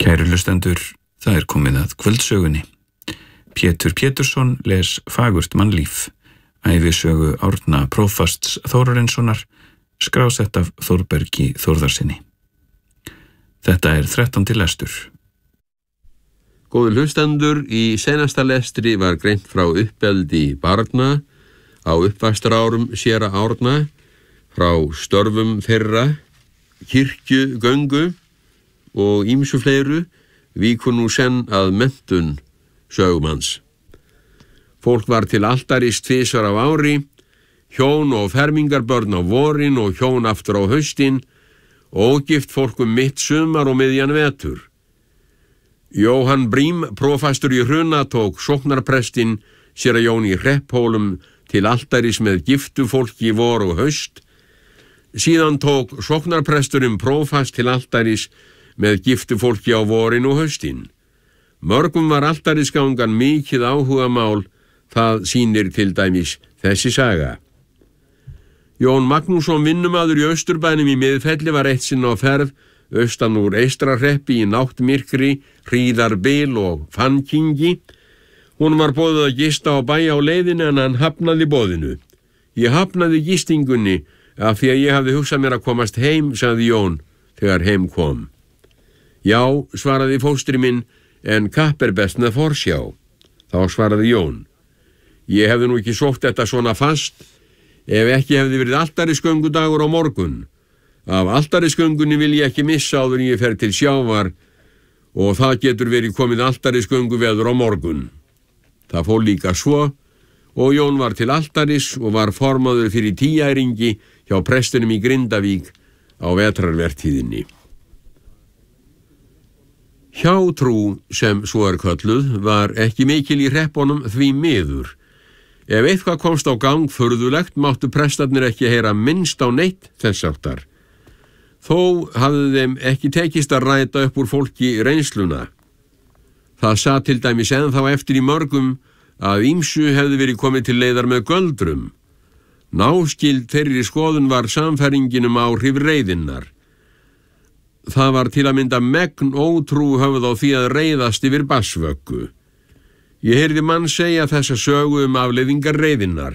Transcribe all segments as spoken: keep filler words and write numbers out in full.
Kæru hlustendur, það er komið að kvöldsögunni. Pétur Pétursson les Fagurt mannlíf, ævisögu Árna prófasts Þórarinssonar, skrásett af Þórbergi Þórðarsinni. Þetta er þrettándi lestur. Góður hlustendur, í seinasta lestri var greint frá uppeldi barna á uppvaxtarárum séra Árna, frá störfum þeirra, kirkjugöngu og ýmsu fleiru, víkur nú senn að menntun sögumanns. Fólk var til altaris tvisvar á ári, hjón og fermingarbörn á vorin og hjón aftur á haustin, ógift fólk um mitt sumar og miðjan vetur. Jóhann Brím, prófastur í Hruna, tók sóknarprestin séra Jón í Hrepphólum til altaris með giftu fólki vor og haust. Síðan tók sóknarpresturinn prófast til altaris með giftu fólki á vorin og haustin. Mörgum var altarisgangan mikið áhugamál, það sýnir til dæmis þessi saga. Jón Magnússon, vinnumaður í Austurbænum í Miðfelli, var eitt sinn á ferð austan úr Eystrahreppi í náttmyrkri, hríðarbil og fannkingi. Hún var boðið að gista á bæ á leiðinu en hann hafnaði boðinu. Ég hafnaði gistingunni af því að ég hafði hugsað mér að komast heim, sagði Jón þegar heim kom. Já, svaraði fóstri minn, en kapp er best með forsjá. Þá svaraði Jón. Ég hefði nú ekki sótt þetta svona fast, ef ekki hefði verið altarisgöngudagur á morgun. Af altarisgöngunni vil ég ekki missa áður en ég fer til sjávar og það getur verið komið altarisgönguveður á morgun. Það fór líka svo og Jón var til altaris og var formaður fyrir tíæringi hjá prestinum í Grindavík á vetrarvertíðinni. Hjátrú, sem svo er kölluð, var ekki mikil í hreppunum því miður. Ef eitthvað komst á gang furðulegt máttu prestarnir ekki heyra minnst á neitt þess áttar. Þó hafði þeim ekki tekist að ræta upp úr fólki reynsluna. Það sat til dæmis ennþá eftir í mörgum að ýmsu hefði verið komið til leiðar með göldrum. Náskyld þeirri skoðun var samfæringin um áhrif reiðinnar. Það var til að mynda megn ótrú höfð á því að reiðast yfir bassvöggu. Ég heyrði mann segja þessa sögu um afleiðingar reiðinnar.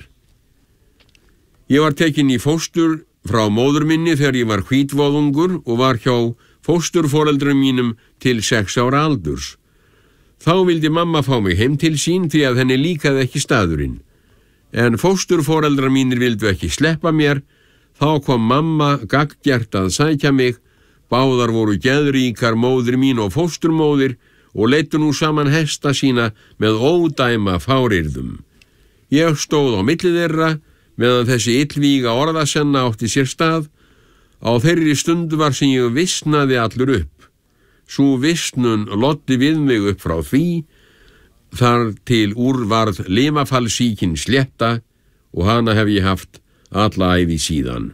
Ég var tekinn í fóstur frá móður minni þegar ég var hvítvoðungur og var hjá fósturforeldrum mínum til sex ára aldurs. Þá vildi mamma fá mig heim til sín því að henni líkaði ekki staðurinn. En fósturforeldrar mínir vildu ekki sleppa mér, þá kom mamma gagngert að sækja mig. Báðar voru geðríkar móðir mín og fósturmóðir og leiddu nú saman hesta sína með ódæma fárirðum. Ég stóð á milli þeirra meðan þessi illvíga orðasenna átti sér stað. Á þeirri stundu var sem ég visnaði allur upp. Sú visnun loddi við mig upp frá því, þar til úr varð limafallsýkin slétta og hana hef ég haft alla ævi síðan.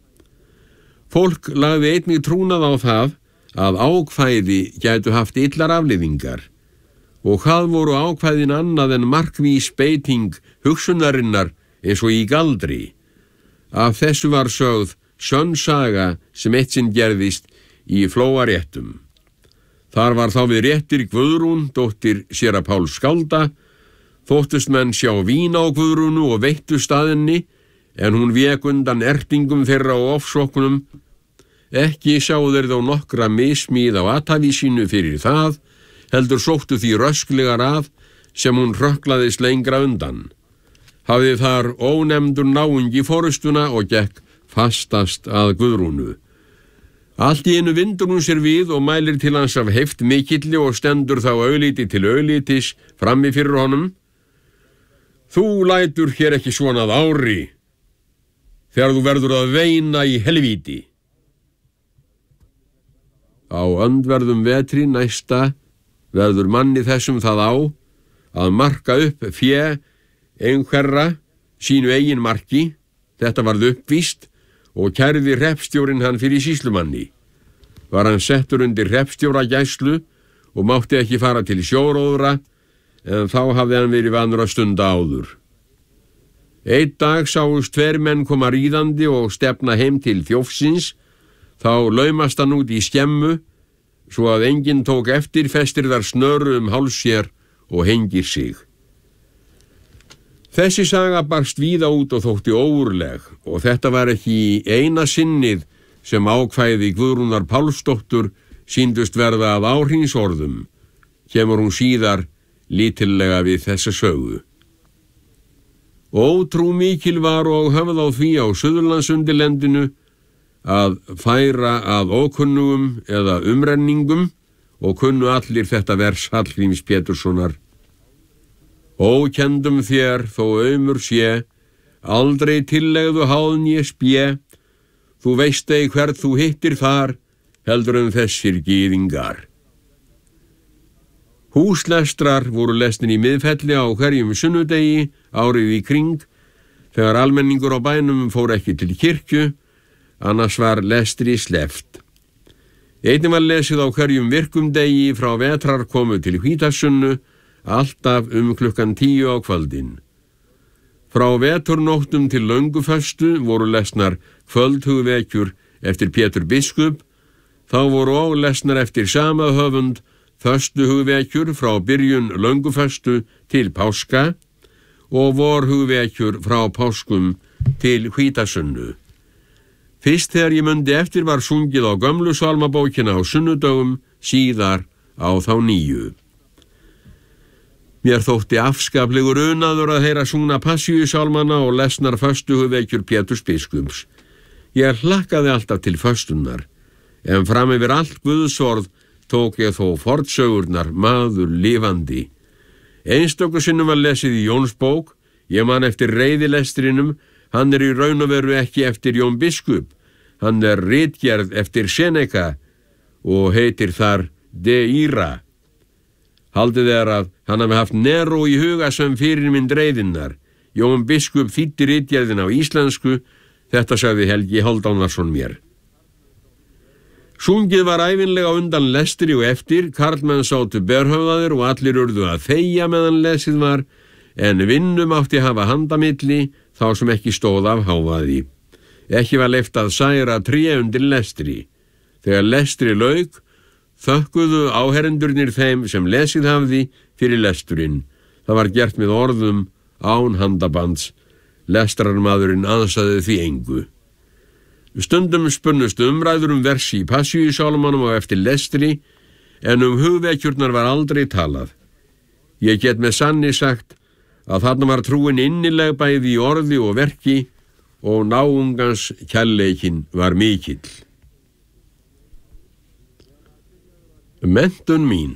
Fólk lagði einnig trúnað á það að ákvæði gætu haft illar afleiðingar og hvað voru ákvæðin annað en markvís beiting hugsunarinnar eins og í galdri. Af þessu var sögð sönn saga sem eitt sinn gerðist í Flóaréttum. Þar var þá við réttir Guðrún, dóttir séra Páls skálda, þóttust menn sjá vín á Guðrúnu og veittu staðinni, en hún vék undan ertingum þeirra og ofsóknum. Ekki sáu þeir þó nokkra mismíð á athæfi sínu fyrir það, heldur sóttu því rösklegar að sem hún hrökklaðist lengra undan. Hafði þar ónefndur náungi forustuna og gekk fastast að Guðrúnu. Allt í einu vindur hún sér við og mælir til hans af heift mikilli og stendur þá augliti til auglitis frammi fyrir honum. Þú lætur hér ekki svona að ári, þegar þú verður að veina í helvíti. Á öndverðum vetri næsta verður manni þessum það á að marka upp fé einhverra sínu eigin marki. Þetta varð uppvíst og kærði hreppstjórinn hann fyrir sýslumanni. Var hann settur undir hreppstjóragæslu og mátti ekki fara til sjóróðra, en þá hafði hann verið vanur að stunda áður. Einn dag sáust tveir menn koma ríðandi og stefna heim til þjófsins. Þá laumast hann út í skemmu, svo að enginn tók eftir festir þar snöru um háls sér og hengir sig. Þessi saga barst víða út og þótti ógurleg og þetta var ekki í eina sinnið sem ákvæði Guðrúnar Pálsdóttur sýndust verða að áhrínsorðum, kemur hún síðar lítillega við þessa sögu. Ótrú mikil var og höfð á því á Suðurlandsundirlendinu að færa að ókunnugum eða umrenningum og kunnu allir þetta vers Hallgríms Péturssonar. Ókendum þér þó aumur sé, aldrei tillegðu háðn ég spé, þú veist ei hvert þú hittir þar, heldur en þessir gyðingar. Húslestrar voru lestin í miðfelli á hverjum sunnudegi árið í kring, þegar almenningur á bænum fór ekki til kirkju, annars var lestri sleppt. Einnig var lesið á hverjum virkum degi frá vetrarkomu til hvítasunnu, alltaf um klukkan tíu á kvöldin. Frá veturnóttum til lönguföstu voru lesnar kvöldhugvekjur eftir Pétur biskup, þá voru og lesnar eftir sama höfund föstuhugvekjur frá byrjun lönguföstu til páska og vorhugvekjur frá páskum til hvítasunnu. Fyrst þegar ég mundi eftir var sungið á gömlu sálmabókina á sunnudögum, síðar á þá nýju. Mér þótti afskaplegur unaður að heyra sungna passíusálmana og lesnar föstuhugvekjur Péturs biskups. Ég hlakkaði alltaf til föstunnar, en fram yfir allt Guðsorð tók ég þó fornsögurnar maður lifandi. Einstöku sinnum var lesið í Jónsbók, ég man eftir reiðilestrinum, hann er í raun og veru ekki eftir Jón biskup, hann er ritgerð eftir Seneca og heitir þar De Ira. Haldið er að hann hafi haft Nero í huga sem fyrirmynd reiðinnar. Jón biskup þýddi ritgerðin á íslensku, þetta sagði Helgi Hálfdánason mér. Sungið var ævinlega undan lestri og eftir, karlmenn sátu berhöfðaðir og allir urðu að þegja meðan lesið var, en vinnum átti hafa handamilli þá sem ekki stóð af hávaði. Ekki var leyft að særa tré undir lestri. Þegar lestri lauk, þökkuðu áherendurnir þeim sem lesið hafði fyrir lesturinn. Það var gert með orðum án handabands. Lestrarmaðurinn ansaði því engu. Stundum spunnust umræður um versi í passíusálmanum og eftir lestri, en um hugvekjurnar var aldrei talað. Ég get með sanni sagt að þarna var trúin innileg bæði í orði og verki og náungans kærleikin var mikill. Menntun mín.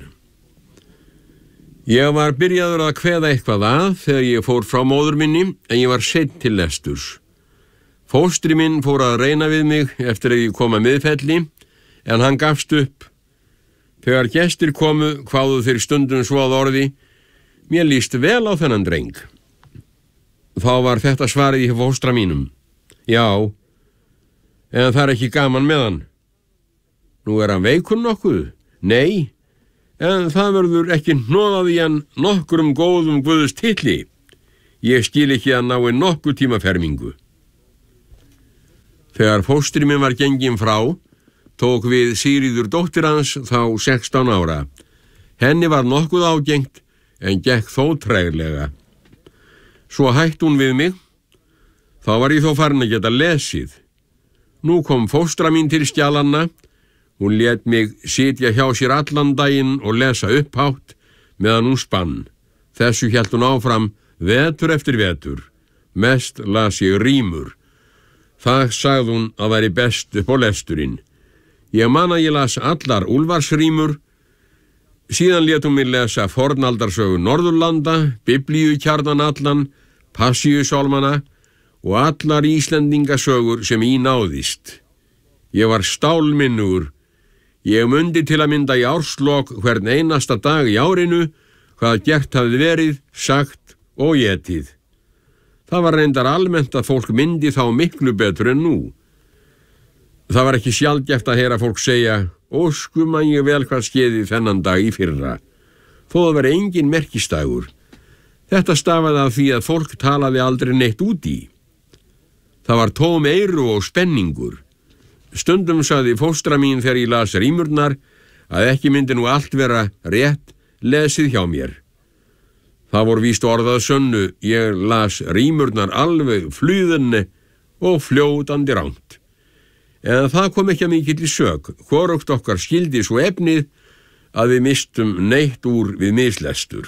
Ég var byrjaður að kveða eitthvað að þegar ég fór frá móður minni, en ég var seinn til lesturs. Fóstri minn fór að reyna við mig eftir að ég kom að miðfelli, en hann gafst upp. Þegar gestir komu, kváðu þeir stundum svo að orði, mér líst vel á þennan dreng. Þá var þetta svarið í fóstra mínum. Já, en það er ekki gaman með hann. Nú er hann veikur nokkuð? Nei, en það verður ekki hnoðað í hann nokkrum góðum Guðs titli. Ég skil ekki að nái nokkuð tíma fermingu. Þegar fóstri minn var gengin frá, tók við Sigríður dóttir hans þá sextán ára. Henni var nokkuð ágengt, en gekk þó treglega. Svo hætti hún við mig, þá var ég þó farin að geta lesið. Nú kom fóstra mín til skjalanna, hún lét mig sitja hjá sér allan daginn og lesa upphátt meðan hún spann. Þessu hélt hún áfram vetur eftir vetur. Mest las ég rímur. Það sagði hún að væri best upp á lesturinn. Ég man að ég las allar úlfarsrímur, síðan lét hún mig lesa fornaldarsögu Norðurlanda, biblíukjarnan allan, passíusálmana og allar íslendingasögur sem í náðist. Ég var stálminnugur. Ég mundi til að mynda í árslok hvern einasta dag í árinu hvað gert hafði verið, sagt og étið. Það var reyndar almennt að fólk myndi þá miklu betur en nú. Það var ekki sjaldgæft að heyra fólk segja, óskum man ég vel hvað skeiði þennan dag í fyrra. Þó það var engin merkistagur. Þetta stafaði af því að fólk talaði aldrei neitt út í. Það var tóm eyru og spenningur. Stundum sagði fóstra mín þegar ég las rímurnar að ekki myndi nú allt vera rétt lesið hjá mér. Það voru víst orðað sönnu, ég las rímurnar alveg flúðinni og fljótandi rangt. En það kom ekki að mikill í sök, hvorugt okkar skildi svo efnið að við mistum neitt úr við mislestur.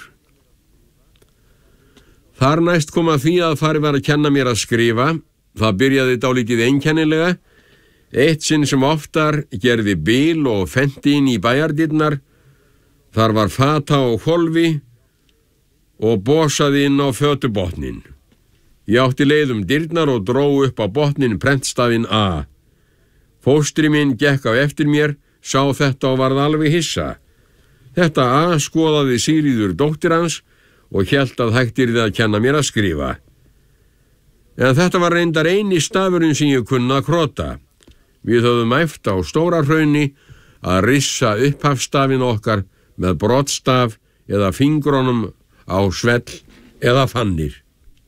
Þar næst kom að því að fari var að kenna mér að skrifa. Það byrjaði dálítið einkennilega. Eitt sinn sem oftar gerði bil og fenti inn í bæjardyrnar. Þar var fata og hvolfi og bosaði inn á fötubotnin. Ég átti leið um dyrnar og dró upp á botnin prentstafinn A. Fóstri minn gekk á eftir mér, sá þetta og varð alveg hissa. Þetta A skoðaði Sigríður dóttir hans og hélt að hægt yrði að kenna mér að skrifa. En þetta var reyndar eini stafurinn sem ég kunna að krota. Við höfðum æft á Stóra Hrauni að rissa upphafstafinn okkar með broddstaf eða fingrónum á svell eða fannir.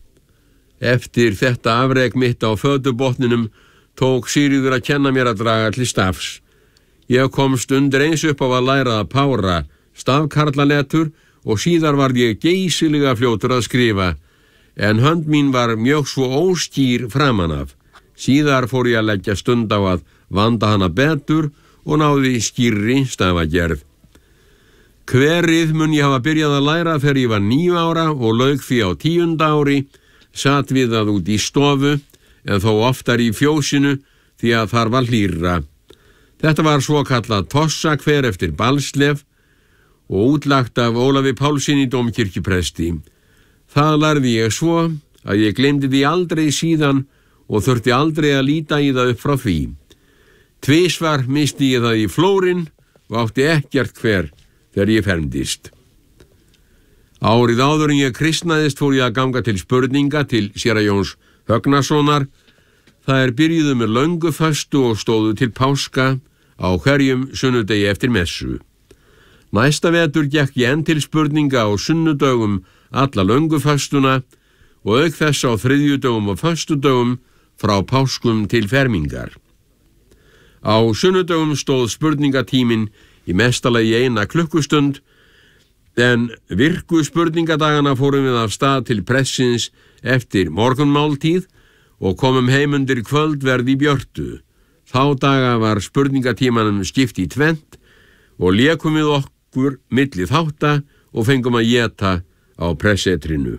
Eftir þetta afrek mitt á fötubotninum tók Sigríður að kenna mér að draga til stafs. Ég komst undir eins upp á að læra að pára stafkarlaletur og síðar varð ég geysilega fljótur að skrifa, en hönd mín var mjög svo óskýr framan af. Síðar fór ég að leggja stund á að vanda hana betur og náði skýrri stafagerð. Kverið mun ég hafa byrjað að læra þegar ég var níu ára og lauk því á tíunda ári, satt við það út í stofu, en þó oftar í fjósinu því að þar var hlýrra. Þetta var svo kallað tossakver eftir Balslef og útlagt af Ólafi Pálssyni dómkirkjupresti. Það lærði ég svo að ég gleymdi því aldrei síðan og þurfti aldrei að líta í það upp frá því. Tvisvar misti ég það í flórin og átti ekkert hver þegar ég fermdist. Árið áður en ég kristnaðist fór ég að ganga til spurninga til séra Jóns Högnasonar. Það er byrjuðu með löngu föstu og stóðu til páska á hverjum sunnudegi eftir messu. Næsta vetur gekk ég enn til spurninga á sunnudögum alla löngu föstuna og auk þess á þriðjudögum og föstudögum frá páskum til fermingar. Á sunnudögum stóð spurningatíminn í mestalagi eina klukkustund, en virku spurningadagana fórum við af stað til pressins eftir morgunmáltíð og komum heim undir kvöldverð í björtu. Þá daga var spurningatímanum skipt í tvennt og lékum við okkur milli þátta og fengum að éta á pressetrinu.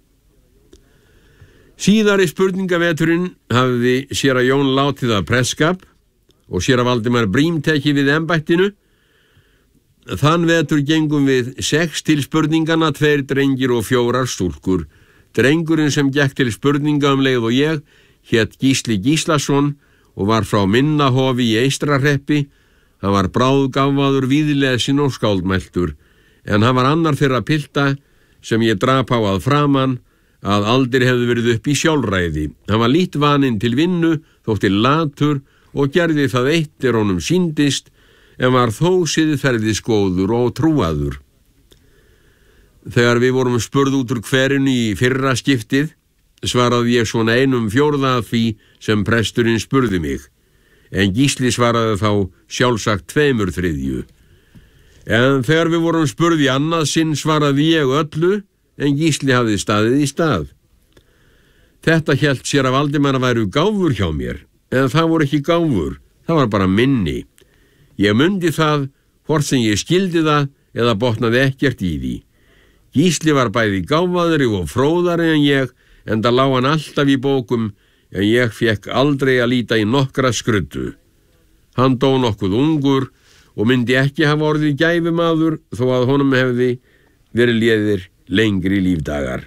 Síðari spurningaveturinn hafði séra Jón látið af presskap og séra Valdimar Brím tekið við embættinu. Þann vetur gengum við sex til spurningana, tveir drengir og fjórar stúlkur. Drengurinn sem gekk til spurninga um leið og ég hét Gísli Gíslason og var frá Minnahofi í Eystrarhreppi. Hann var bráðgáfaður, víðlesin og skáldmæltur, en hann var annar þeirra pilta sem ég drap á að framan að aldrei hefði verið upp í sjálfræði. Hann var lít vaninn til vinnu, þótti latur og gerði það eitt er honum sýndist, en var þó siðferðisgóður og trúaður. Þegar við vorum spurð út úr hverinu í fyrra skiptið, svaraði ég svona einum fjórða af því sem presturinn spurði mig, en Gísli svaraði þá sjálfsagt tveimur þriðju. En þegar við vorum spurð í annað sinn svaraði ég öllu, en Gísli hafði staðið í stað. Þetta hélt séra Valdimar að væru gáfur hjá mér, en það voru ekki gáfur, það var bara minni. Ég mundi það, hvort sem ég skildi það eða botnaði ekkert í því. Gísli var bæði gáfaðri og fróðari en ég, enda lá hann alltaf í bókum, en ég fekk aldrei að líta í nokkra skruddu. Hann dó nokkuð ungur og myndi ekki hafa orðið gæfumaður þó að honum hefði verið liðir lengri lífdagar.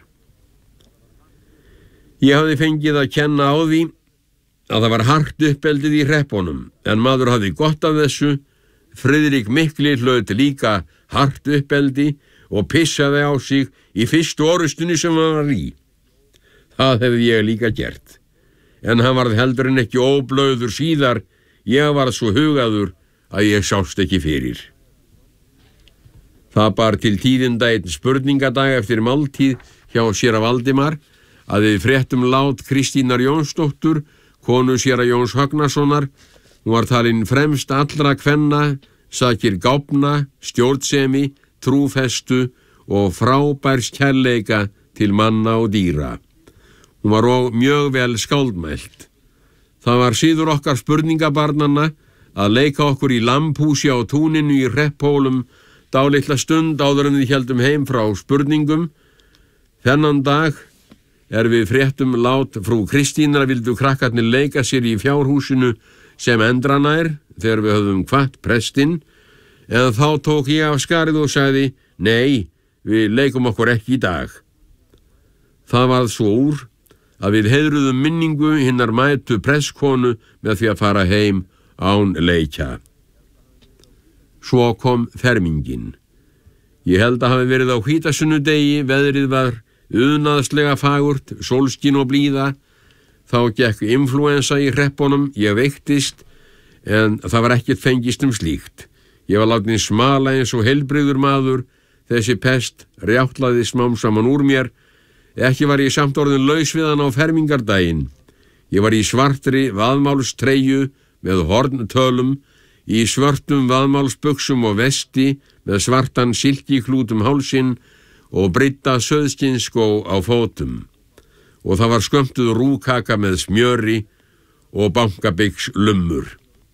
Ég hafði fengið að kenna á því að það var hart uppeldið í hreppunum, en maður hafði gott af þessu. Friðrik mikli hlaut líka hart uppeldi og pissaði á sig í fyrstu orustunni sem hann var í. Það hefði ég líka gert, en hann varð heldur en ekki óblöður síðar. Ég varð svo hugaður að ég sást ekki fyrir. Það bar til tíðinda einn spurningadag eftir máltíð hjá séra Valdimar að við fréttum lát Kristínar Jónsdóttur, konu séra Jóns Högnasonar. Hún var talin fremst allra kvenna sakir gáfna, stjórnsemi, trúfestu og frábærs kærleika til manna og dýra. Hún var og mjög vel skáldmælt. Það var síður okkar spurningabarnanna að leika okkur í lambhúsi á túninu í Hrepphólum dálitla stund áður en við héldum heim frá spurningum. Þennan dag er við fréttum lát frú Kristínar vildu krakkarnir leika sér í fjárhúsinu sem endranær þegar við höfðum hvatt prestinn, en þá tók ég af skarið og sagði, nei, við leikum okkur ekki í dag. Það varð svo úr að við heiðruðum minningu hinnar mætu presskonu með því að fara heim án leikja. Svo kom fermingin. Ég held að hafi verið á hvítasunnudegi, veðrið var unaðslega fagurt, sólskin og blíða. Þá gekk influensa í Hreppunum, ég veiktist, en það var ekkert fengist um slíkt. Ég var látinn smala eins og heilbrigður maður, þessi pest rjáttlaði smám saman úr mér. Ekki var ég samt orðin laus við hann á fermingardaginn. Ég var í svartri vaðmálstreyju með horntölum, í svörtum vaðmálsbuxum og vesti með svartan silkiklút um hálsinn og brydda sauðskinnskó á fótum. Og það var skömmtuð rúkaka með smjöri og bankabyggs lummur.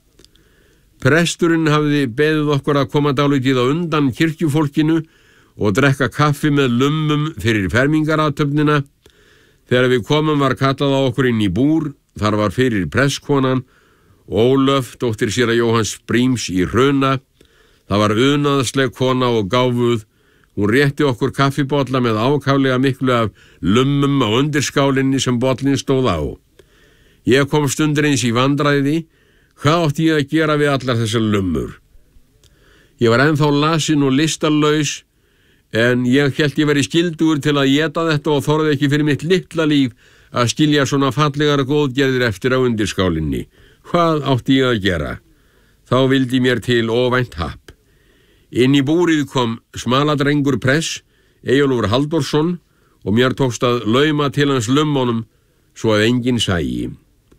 Presturinn hafði beðið okkur að koma dálítið á undan kirkjufólkinu og drekka kaffi með lummum fyrir fermingarathöfnina. Þegar við komum var kallað á okkur inn í búr, þar var fyrir presskonan, Ólöf, dóttir séra Jóhanns Bríms í Hruna. Það var unaðsleg kona og gáfuð. Hún rétti okkur kaffibolla með ákaflega miklu af lummum á undirskálinni sem bollin stóð á. Ég kom stundreins í vandræði. Hvað átti ég að gera við allar þessar lummur? Ég var ennþá lasin og listalaus, en ég hélt ég veri skyldugur til að éta þetta og þorði ekki fyrir mitt litla líf að skilja svona fallegar góðgerðir eftir á undirskálinni. Hvað átti ég að gera? Þá vildi mér til óvænt happ. Inn í búrið kom smaladrengur press, Eyjólfur Halldórsson, og mér tókst að lauma til hans lummunum svo að enginn sæi.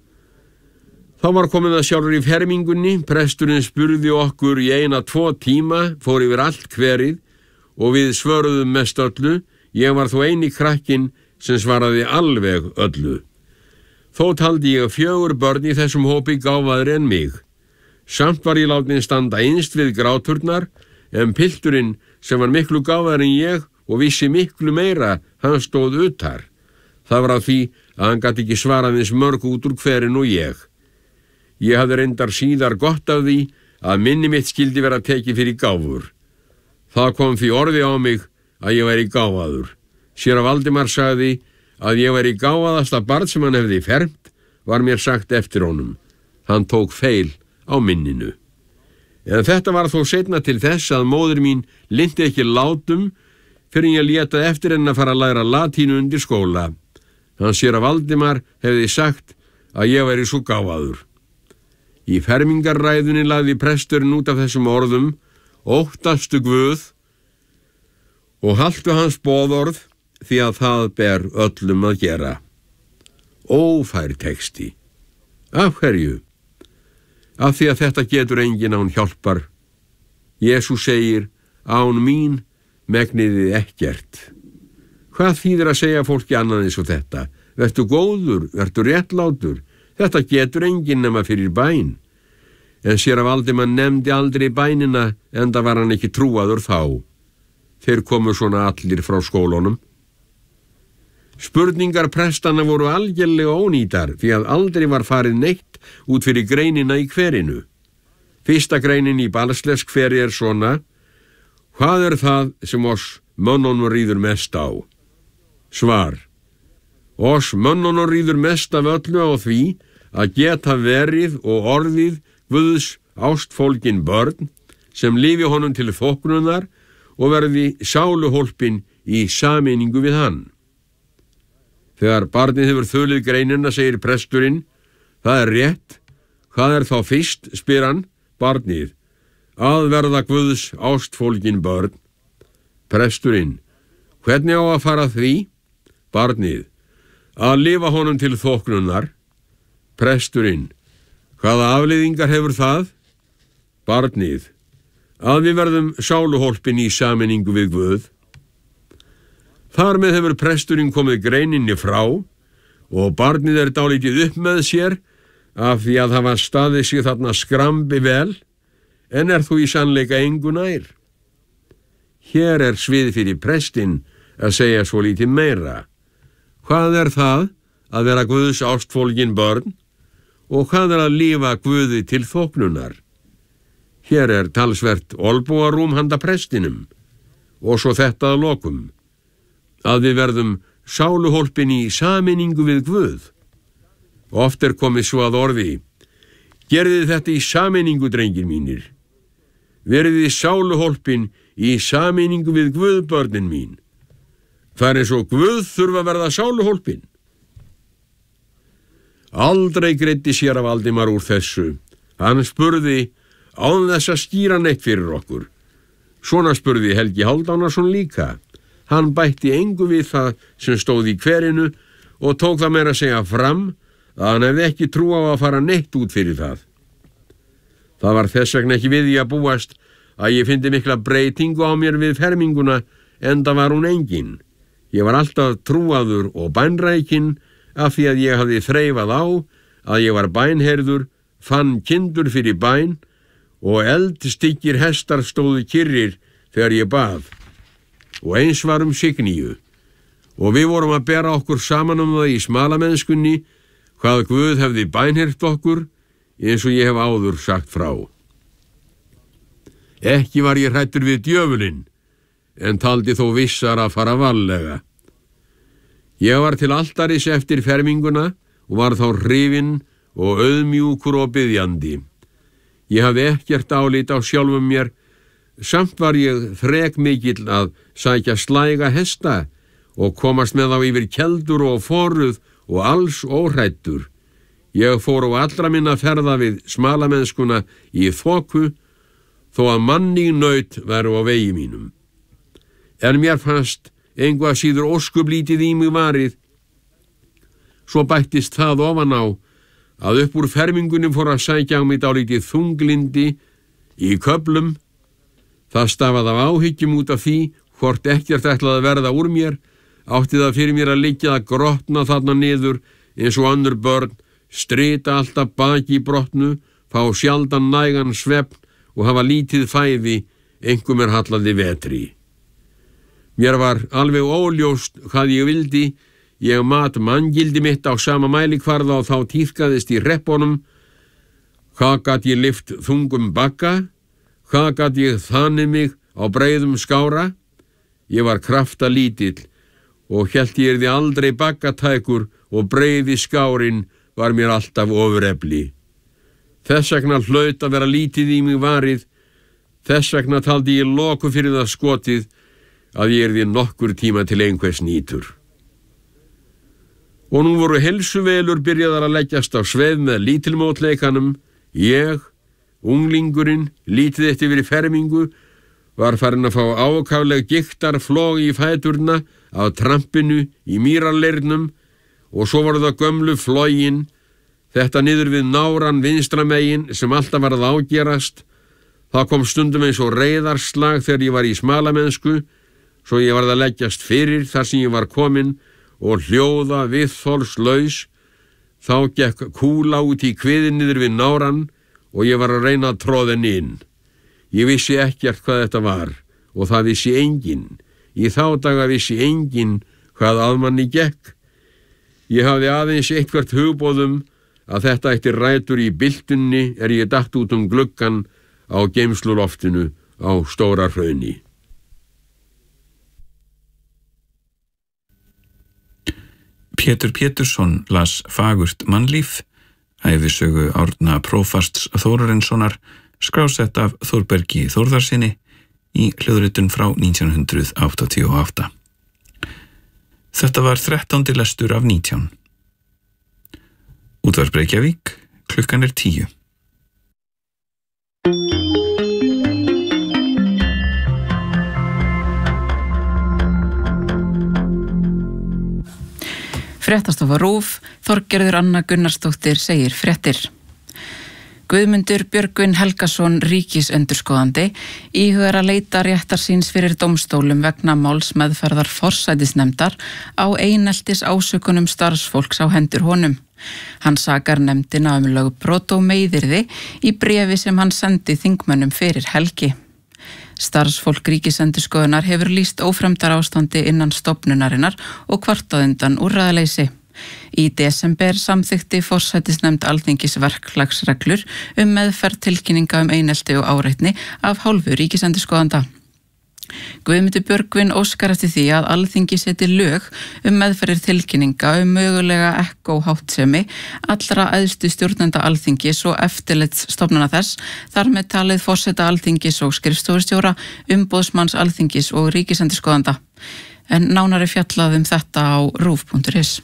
Þá var komið að sjálfur í fermingunni. Presturinn spurði okkur í eina tvo tíma, fór yfir allt hverið og við svöruðum mest öllu. Ég var þó eini krakkinn sem svaraði alveg öllu. Þó taldi ég fjögur börn í þessum hópi gáfaðri en mig. Samt var ég látinn standa einst við gráturnar, en pilturinn sem var miklu gáfaðri en ég og vissi miklu meira, hann stóð utar. Það var af því að hann gat ekki svarað eins mörg út úr hverinn og ég. Ég hafði reyndar síðar gott af því að minni mitt skildi vera tekið fyrir gáfur. Það kom því orði á mig að ég væri gáfaður. Séra Valdimar sagði að ég væri gáfaðasta barn sem hann hefði fermt, var mér sagt eftir honum. Hann tók feil á minninu. En þetta var þó seinna til þess að móðir mín linnti ekki látum fyrir ég léta eftir henn að fara að læra latínu undir skóla. Hann séra Valdimar hefði sagt að ég væri svo gáfaður. Í fermingarræðunni lagði presturinn út af þessum orðum, óttastu Guð og haltu hans boðorð því að það ber öllum að gera. Ófær texti. Af hverju? Af því að þetta getur enginn án hjálpar. Jesús segir, án mín megniði ekkert. Hvað þýðir að segja fólki annað eins og þetta? Vertu góður, vertu réttlátur. Þetta getur enginn nema fyrir bæn. En séra Valdimar nefndi aldrei bænina, enda var hann ekki trúaður þá. Þeir komu svona allir frá skólunum. Spurningar prestanna voru algjörlega ónýtar því að aldrei var farið neitt út fyrir greinina í hverinu. Fyrsta greinin í Balslesk hveri er svona: Hvað er það sem oss mönnunum ríður mest á? Svar: Oss mönnunum ríður mest af öllu á því að geta verið og orðið Guðs ástfólgin börn sem lifi honum til þóknunar og verði sáluhólpin í sameiningu við hann. Þegar barnið hefur þulið greinina, segir presturinn, það er rétt. Hvað er þá fyrst, spyr hann, barnið? Að verða Guðs ástfólgin börn. Presturinn, hvernig á að fara því? Barnið, að lifa honum til þóknunar. Presturinn, hvaða afleiðingar hefur það? Barnið, að við verðum sáluhólpin í sameiningu við Guð. Þar með hefur presturinn komið greininni frá og barnið er dálítið upp með sér af því að hafa staðið sig þarna skrambi vel, en er þú í sannleika engu nær. Hér er svið fyrir prestinn að segja svo lítið meira. Hvað er það að vera Guðs ástfólgin börn og hvað er að lifa Guði til þóknunar? Hér er talsvert olbúarúm handa prestinum og svo þetta að lokum, að við verðum sáluhólpin í sameiningu við Guð. Oft er komið svo að orði: gerðið þetta í sameiningu, drengir mínir. Verið þið sáluhólpin í sameiningu við Guð, börnin mín. Það er eins og Guð þurfa að verða sáluhólpin. Aldrei greiddi séra Valdimar úr þessu. Hann spurði án þess að skýra neitt fyrir okkur. Svona spurði Helgi Hálfdánason líka. Hann bætti engu við það sem stóð í kverinu og tók það meira að segja fram að hann hefði ekki trú á að fara neitt út fyrir það. Það var þess vegna ekki við því að búast að ég fyndi mikla breytingu á mér við ferminguna, enda var hún engin. Ég var alltaf trúaður og bænrækin af því að ég hafði þreifað á að ég var bænherður, fann kindur fyrir bæn og eldstyggir hestar stóðu kyrrir þegar ég bað. Og eins var um Signíu, og við vorum að bera okkur saman um það í smalamennskunni hvað Guð hefði bænhert okkur, eins og ég hef áður sagt frá. Ekki var ég hræddur við djöfulinn, en taldi þó vissar að fara varlega. Ég var til altaris eftir ferminguna og var þá hrifinn og auðmjúkur og biðjandi. Ég hafði ekkert álít á sjálfum mér, samt var ég þrekmikill að sækja slæga hesta og komast með þá yfir keldur og foruð og alls óhræddur. Ég fór á allra minna ferða við smalamennskuna í þoku, þó að manning naut væru á vegi mínum. En mér fannst einhvað síður óskublítið í mig varið. Svo bættist það ofan á að upp úr fermingunum fór að sækja á mig dálítið þunglindi í köflum. Það stafaði af áhyggjum út af því hvort ekkert ætlaði að verða úr mér, átti það fyrir mér að liggja að grotna þarna niður eins og önnur börn, strita alltaf baki í brotnu, fá sjaldan nægan svefn og hafa lítið fæði, einkum er hallaði vetri. Mér var alveg óljóst hvað ég vildi, ég mat manngildi mitt á sama mælikvarða og þá tíðkaðist í reppunum. Hvað gat ég lyft þungum bagga? Hvað gat ég þanið mig á breiðum skára? Ég var kraftalítill og hélt ég yrði aldrei baggatækur og breiði skárin var mér alltaf ofurefli. Þess vegna hlaut að vera lítið í mig varið, þess vegna taldi ég loku fyrir það skotið að ég yrði nokkur tíma til einhvers nýtur. Og nú voru heilsuvelur byrjaðar að leggjast á sveif með lítilmótleikanum. Ég, unglingurinn, lítið eftir fyrir fermingu, var farin að fá ákafleg giktarflog í fæturna af trampinu í mýrarleirnum og svo voru það gömlu flogin, þetta niður við náran vinstramegin sem alltaf varð ágerast. Það kom stundum eins og reiðarslag þegar ég var í smalamennsku, svo ég varð að leggjast fyrir þar sem ég var komin og hljóða viðþolslaus. Þá gekk kúla út í kviðin niður við náran og ég var að reyna að tróða henni inn. Ég vissi ekkert hvað þetta var og það vissi enginn. Í þá daga vissi enginn hvað að manni gekk. Ég hafði aðeins eitthvert hugboðum að þetta ætti rætur í byltunni er ég datt út um gluggan á geymsluloftinu á Stóra Hrauni. Pétur Pétursson las Fagurt mannlíf, ævisögu Árna prófasts Þórarinssonar, skrásett af Þórbergi Þórðarsinni í hljóðritun frá nítján hundruð áttatíu og átta. Þetta var þrettándi lestur af nítján. Útvarp Reykjavík, klukkan er tíu. Fréttastofa RÚV, Þorgerður Anna Gunnarsdóttir segir fréttir. Guðmundur Björgvin Helgason ríkisendurskoðandi íhugar að leita réttar síns fyrir dómstólum vegna málsmeðferðar forsætisnefndar á eineltis ásökunum starfsfólks á hendur honum. Hann sakar nefndina um lögbrot og meiðyrði í bréfi sem hann sendi þingmönnum fyrir helgi. Starfsfólk ríkisendurskoðunar hefur lýst ófremdarástandi innan stofnunarinnar og kvartað undan úrræðaleysi. Í desember samþykkti forsætisnefnd Alþingis verklagsreglur um meðferð tilkynninga um einelti og áreitni af hálfu ríkisendurskoðanda. Guðmundur Björgvin óskar eftir því að Alþingi seti lög um meðferðir tilkynninga um mögulega ekkóháttsemi allra æðstu stjórnenda Alþingis og eftirlitsstofnana þess, þar með talið forseta Alþingis og skrifstofustjóra, umboðsmanns Alþingis og ríkisendurskoðanda. En nánari fjallað um þetta á rúv punktur is.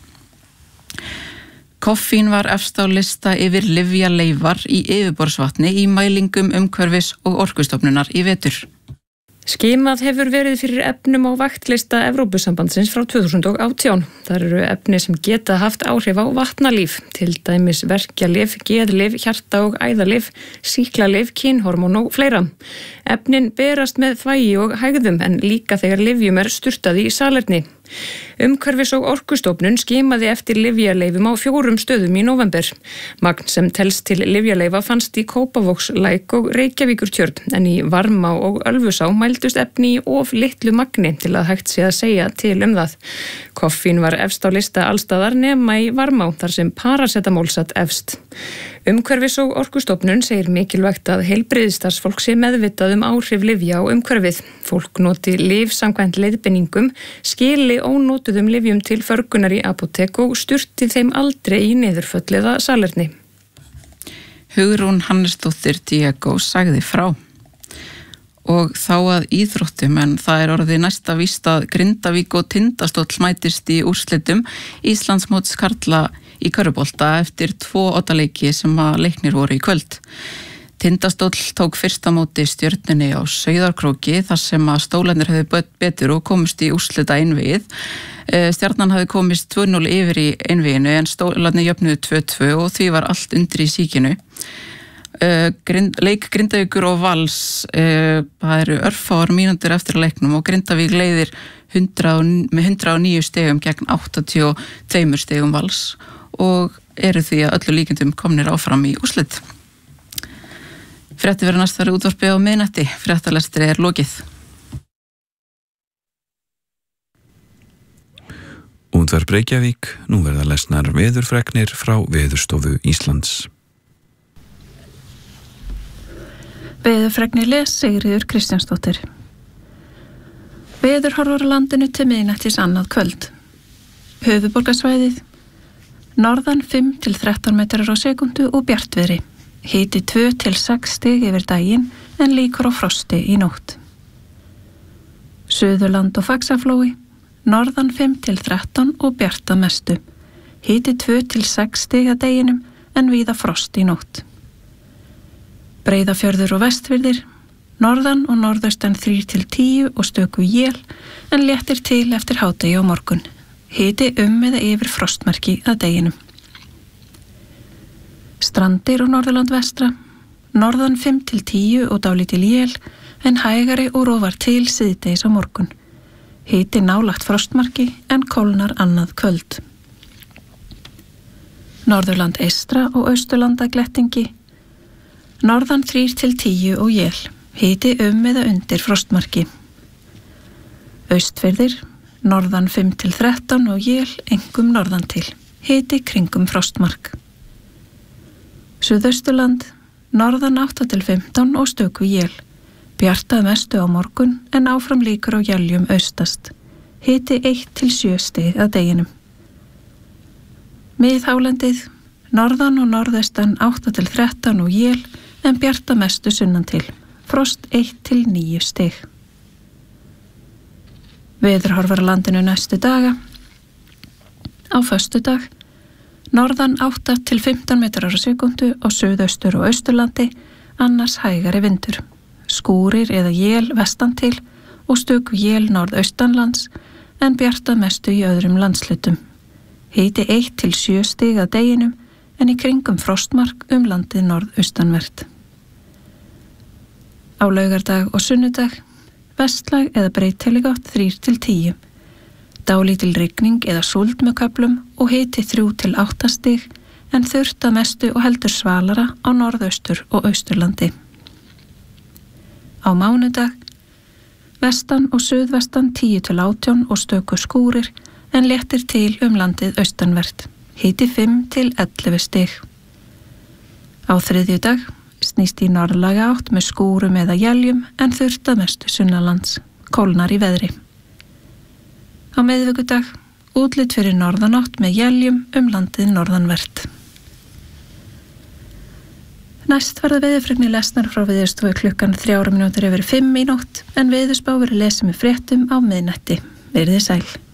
Koffín var efst á lista yfir lyfjaleifar í yfirborðsvatni í mælingum umhverfis og orkustofnunar í vetur. Skimað hefur verið fyrir efnum á vaktlista Evrópusambandsins frá tvö þúsund og átján. Þar eru efni sem geta haft áhrif á vatnalíf, til dæmis verkjalyf, geðlyf, hjarta- og æðalyf, sýklalyf, kynhormón og fleira. Efnin berast með þvægi og hægðum en líka þegar lyfjum er sturtað í salerni. Umhverfis- og orkustofnun skimaði eftir lyfjaleifum á fjórum stöðum í nóvember. Magn sem telst til lyfjaleifa fannst í Kópavogslæk og Reykjavíkurtjörn, en í Varmá og Ölfusá mældust efni í of litlu magni til að hægt sé að segja til um það. Koffín var efst á lista allstaðar nema í Varmá, þar sem parasetamól satt efst. Umhverfis- og orkustofnun segir mikilvægt að heilbrigðisstarfsfólk sé meðvitað um áhrif lyfja á umhverfið. Fólk noti lyf samkvæmt leiðbeiningum, skili ónotuðum lyfjum til förgunar í apótek og sturti þeim aldrei í niðurfölliða salerni. Hugrún Hannesdóttir Diego sagði frá. Og þá að íþróttum, en það er orðið næsta víst að Grindavík og Tindastóll mætist í úrslitum Íslandsmóts karla í körfubolta eftir tvo oddaleiki sem að leiknir voru í kvöld. Tindastóll tók fyrsta móti Stjörnunni á Sauðárkróki þar sem að stólarnir hefði betur og komist í úrslita einvið. Stjarnan hafði komist tvö núll yfir í einviginu en stólarnir jöfnuðu tvö tvö og því var allt undir í síkinu. Grind, leik Grindavíkur og Vals, það eru örfáar mínútur eftir að leiknum og Grindavík leiðir hundrað, með hundrað og níu stegum gegn áttatíu og tvö stegum Vals og eru því að öllu líkindum komnir áfram í úrslit. Frétti verður næstari útvarpi á miðnætti, fréttalestri er lokið. Útvarp Reykjavík, nú verða lesnar veðurfregnir frá Veðurstofu Íslands. Veðurfregnir les Sigríður Kristjánsdóttir. Veðurhorfur á landinu til miðnættis annað kvöld. Höfuðborgarsvæðið norðan fimm til þrettán metrar á sekundu og bjartviðri. Hiti tvö til sex stig yfir daginn en líkur á frosti í nótt. Suðurland og Faxaflói norðan fimm til þrettán og bjart að mestu. Hiti tvö til sex stig að deginum en víða frost í nótt. Breiðafjörður og Vestfirðir norðan og norðaustan þrír til tíu og stöku él en léttir til eftir hádegi á morgun. Hiti um eða yfir frostmerki að deginum. Strandir og Norðurland vestra norðan fimm til tíu og dálítil él en hægari og rofar til síðdegis á morgun. Hiti nálagt frostmarki en kólnar annað kvöld. Norðurland eystra og Austurlanda glettingi norðan þrír til tíu og él. Hiti um eða undir frostmarki. Austfirðir norðan fimm til þrettán og él engum norðan til. Hiti kringum frostmark. Suðausturland norðan átta til fimmtán og stöku él. Bjartað mestu á morgun en áfram líkur á éljum austast. Hiti eitt til sjö stig að deginum. Miðhálendið norðan og norðaustan átta til þrettán og él en bjartað mestu sunnan til. Frost eitt til níu stig. Veðurhorfar á landinu næstu daga. Á föstudag norðan átta til fimmtán metrar á sekundu á suðaustur og austurlandi, annars hægari vindur. Skúrir eða él vestan til og stöku él norðaustanlands en bjartað mestu í öðrum landslutum. Hiti eitt til sjö stig að deginum en í kringum frostmark um landið norðaustanvert. Á laugardag og sunnudag vestlæg eða breytileg átt þrír til tíu. Dálítil rigning eða súld með köflum og hiti þrjú til átta stig en þurrt að mestu og heldur svalara á norðaustur og austurlandi. Á mánudag vestan og suðvestan tíu til átján og stöku skúrir en léttir til um landið austanvert. Hiti fimm til ellefu stig. Á þriðjudag snýst í norðlæga átt með skúrum eða éljum en þurrt að mestu sunnanlands. Kólnar í veðri. Á miðvikudag útlit fyrir norðanátt með éljum um landið norðanvert. Næst verða veðurfregnir lesnar frá Veðurstofu klukkan þrjár mínútur yfir fimm í nótt en veðurspá verður lesið með fréttum á miðnætti. Verið sæl.